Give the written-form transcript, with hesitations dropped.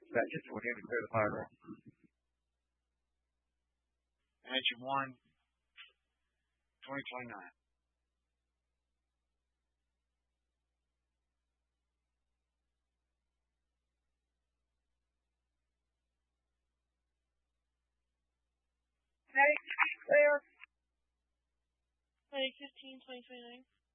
That's just what you have to clear the fire. Engine 1, 2029. Ready, clear. Ready, 15, 2029.